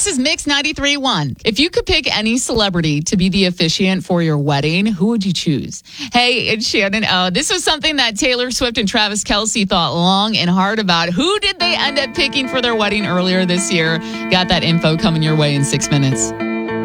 This is Mix 93.1. If you could pick any celebrity to be the officiant for your wedding, who would you choose? Hey, it's Shannon. This was something that Taylor Swift and Travis Kelce thought long and hard about. Who did they end up picking for their wedding earlier this year? Got that info coming your way in 6 minutes.